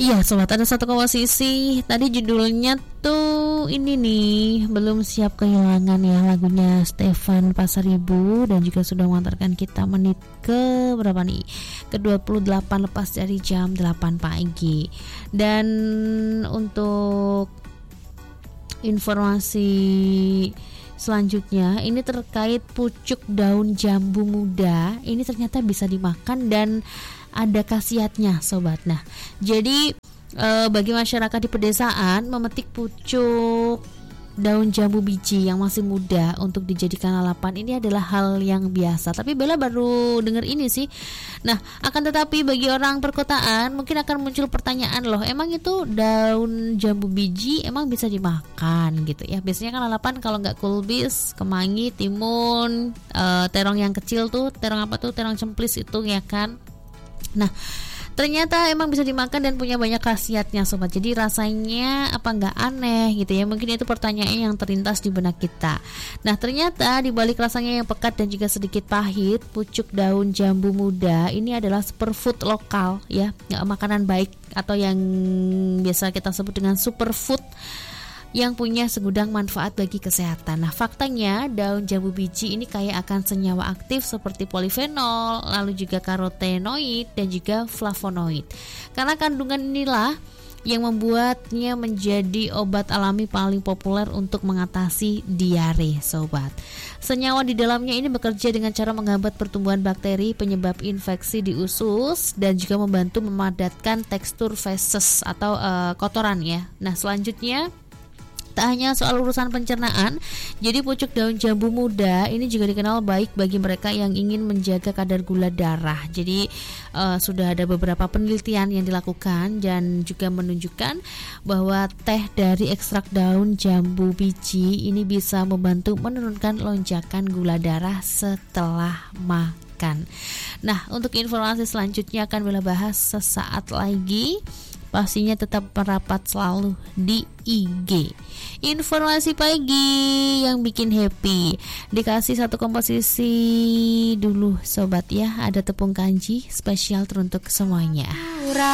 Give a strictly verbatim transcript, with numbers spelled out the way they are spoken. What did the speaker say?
Iya sobat, ada satu komposisi tadi judulnya tuh ini nih, belum siap kehilangan ya, lagunya Stefan Pasaribu, dan juga sudah mengantarkan kita menit ke berapa nih, ke dua puluh delapan lepas dari jam delapan pagi. Dan untuk informasi selanjutnya ini terkait pucuk daun jambu muda, ini ternyata bisa dimakan dan ada khasiatnya sobat. Nah, jadi e, bagi masyarakat di pedesaan memetik pucuk daun jambu biji yang masih muda untuk dijadikan lalapan ini adalah hal yang biasa. Tapi Bella baru dengar ini sih. Nah, akan tetapi bagi orang perkotaan mungkin akan muncul pertanyaan, loh, emang itu daun jambu biji emang bisa dimakan gitu ya? Biasanya kan lalapan kalau nggak kulbis, kemangi, timun, e, terong yang kecil tuh, terong apa tuh, terong cemplis itu ya kan. Nah, ternyata emang bisa dimakan dan punya banyak khasiatnya sobat. Jadi rasanya apa nggak aneh gitu ya? Mungkin itu pertanyaan yang terlintas di benak kita. Nah, ternyata di balik rasanya yang pekat dan juga sedikit pahit, pucuk daun jambu muda ini adalah superfood lokal ya, makanan baik atau yang biasa kita sebut dengan superfood yang punya segudang manfaat bagi kesehatan. Nah, faktanya daun jambu biji ini kaya akan senyawa aktif seperti polifenol, lalu juga karotenoid dan juga flavonoid. Karena kandungan inilah yang membuatnya menjadi obat alami paling populer untuk mengatasi diare, sobat. Senyawa di dalamnya ini bekerja dengan cara menghambat pertumbuhan bakteri penyebab infeksi di usus dan juga membantu memadatkan tekstur feses atau uh, kotoran ya. Nah, selanjutnya tak hanya soal urusan pencernaan, jadi pucuk daun jambu muda ini juga dikenal baik bagi mereka yang ingin menjaga kadar gula darah. Jadi uh, sudah ada beberapa penelitian yang dilakukan dan juga menunjukkan bahwa teh dari ekstrak daun jambu biji ini bisa membantu menurunkan lonjakan gula darah setelah makan. Nah, untuk informasi selanjutnya akan Bella bahas sesaat lagi. Pastinya tetap merapat selalu di I G. Informasi pagi yang bikin happy. Dikasih satu komposisi dulu sobat ya. Ada tepung kanji spesial teruntuk semuanya.